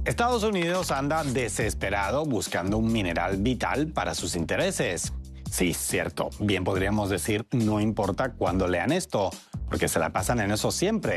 Estados Unidos anda desesperado buscando un mineral vital para sus intereses. Sí, cierto. Bien podríamos decir, no importa cuándo lean esto, porque se la pasan en eso siempre.